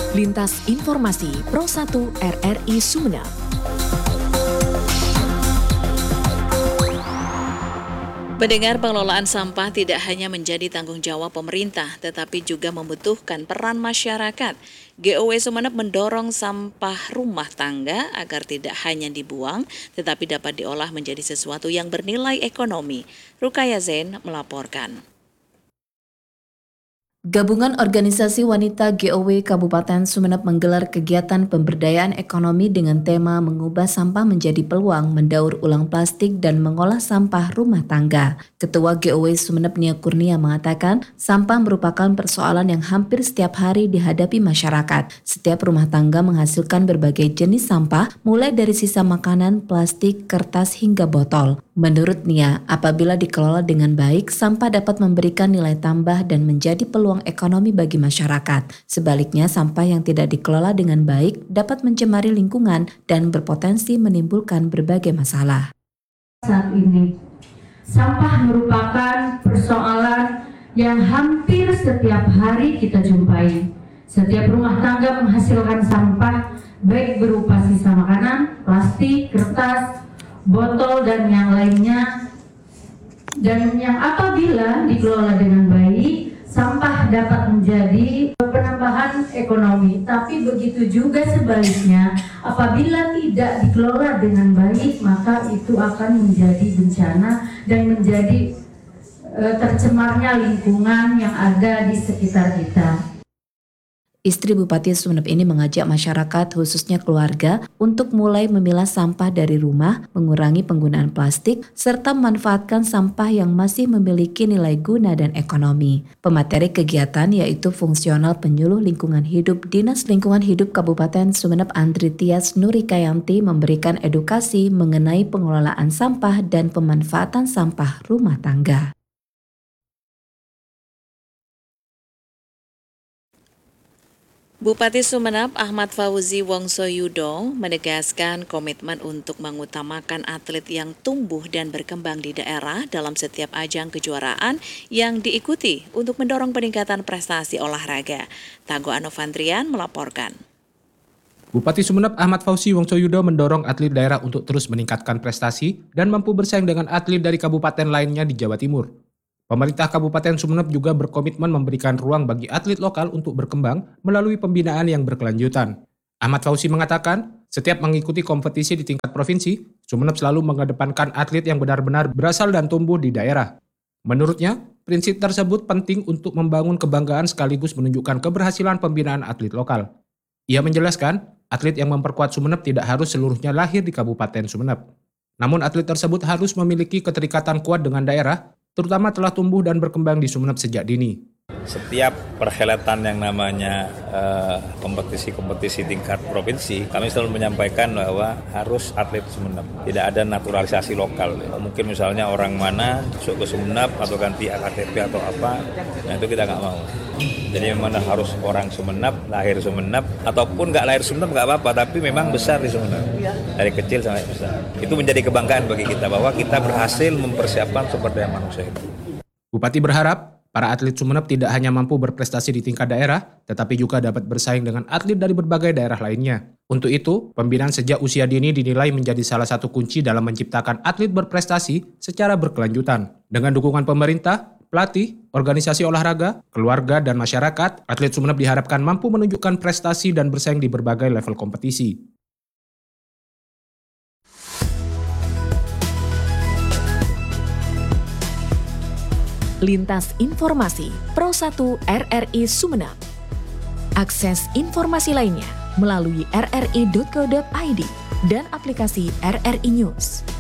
Lintas Informasi Pro 1 RRI Sumeneb. Mendengar pengelolaan sampah tidak hanya menjadi tanggung jawab pemerintah, tetapi juga membutuhkan peran masyarakat. GOW Sumeneb mendorong sampah rumah tangga agar tidak hanya dibuang, tetapi dapat diolah menjadi sesuatu yang bernilai ekonomi. Rukaya Zain melaporkan. Gabungan Organisasi Wanita GOW Kabupaten Sumeneb menggelar kegiatan pemberdayaan ekonomi dengan tema mengubah sampah menjadi peluang, mendaur ulang plastik dan mengolah sampah rumah tangga. Ketua GOW Sumeneb Nia Kurnia mengatakan, sampah merupakan persoalan yang hampir setiap hari dihadapi masyarakat. Setiap rumah tangga menghasilkan berbagai jenis sampah, mulai dari sisa makanan, plastik, kertas hingga botol. Menurut Nia, apabila dikelola dengan baik, sampah dapat memberikan nilai tambah dan menjadi peluang ekonomi bagi masyarakat. Sebaliknya, sampah yang tidak dikelola dengan baik dapat mencemari lingkungan dan berpotensi menimbulkan berbagai masalah. Saat ini, sampah merupakan persoalan yang hampir setiap hari kita jumpai. Setiap rumah tangga menghasilkan sampah, baik berupa sisa makanan, plastik, kertas, botol, dan yang lainnya. Dan yang apabila dikelola dengan baik, sampah dapat menjadi penambahan ekonomi. Tapi begitu juga sebaliknya, apabila tidak dikelola dengan baik, maka itu akan menjadi bencana dan menjadi tercemarnya lingkungan yang ada di sekitar kita. Istri Bupati Sumeneb ini mengajak masyarakat, khususnya keluarga, untuk mulai memilah sampah dari rumah, mengurangi penggunaan plastik, serta memanfaatkan sampah yang masih memiliki nilai guna dan ekonomi. Pemateri kegiatan yaitu fungsional penyuluh lingkungan hidup Dinas Lingkungan Hidup Kabupaten Sumeneb Andri Tias Nurikayanti memberikan edukasi mengenai pengelolaan sampah dan pemanfaatan sampah rumah tangga. Bupati Sumeneb Ahmad Fauzi Wongsoyudo menegaskan komitmen untuk mengutamakan atlet yang tumbuh dan berkembang di daerah dalam setiap ajang kejuaraan yang diikuti untuk mendorong peningkatan prestasi olahraga. Tangguh Anofandrian melaporkan. Bupati Sumeneb Ahmad Fauzi Wongsoyudo mendorong atlet daerah untuk terus meningkatkan prestasi dan mampu bersaing dengan atlet dari kabupaten lainnya di Jawa Timur. Pemerintah Kabupaten Sumeneb juga berkomitmen memberikan ruang bagi atlet lokal untuk berkembang melalui pembinaan yang berkelanjutan. Ahmad Fauzi mengatakan, setiap mengikuti kompetisi di tingkat provinsi, Sumeneb selalu mengedepankan atlet yang benar-benar berasal dan tumbuh di daerah. Menurutnya, prinsip tersebut penting untuk membangun kebanggaan sekaligus menunjukkan keberhasilan pembinaan atlet lokal. Ia menjelaskan, atlet yang memperkuat Sumeneb tidak harus seluruhnya lahir di Kabupaten Sumeneb. Namun atlet tersebut harus memiliki keterikatan kuat dengan daerah, terutama telah tumbuh dan berkembang di Sumeneb sejak dini. Setiap perhelatan yang namanya kompetisi-kompetisi tingkat provinsi, kami selalu menyampaikan bahwa harus atlet Sumeneb. Tidak ada naturalisasi lokal. Mungkin misalnya orang mana masuk ke Sumeneb atau ganti KTP atau apa, nah itu kita nggak mau. Jadi memang harus orang Sumeneb, lahir Sumeneb, ataupun nggak lahir Sumeneb nggak apa-apa, tapi memang besar di Sumeneb. Dari kecil sampai besar. Itu menjadi kebanggaan bagi kita bahwa kita berhasil mempersiapkan sumber daya manusia itu. Bupati berharap para atlet Sumeneb tidak hanya mampu berprestasi di tingkat daerah, tetapi juga dapat bersaing dengan atlet dari berbagai daerah lainnya. Untuk itu, pembinaan sejak usia dini dinilai menjadi salah satu kunci dalam menciptakan atlet berprestasi secara berkelanjutan. Dengan dukungan pemerintah, pelatih, organisasi olahraga, keluarga, dan masyarakat, atlet Sumeneb diharapkan mampu menunjukkan prestasi dan bersaing di berbagai level kompetisi. Lintas Informasi Pro 1 RRI Sumeneb. Akses informasi lainnya melalui rri.co.id dan aplikasi RRI News.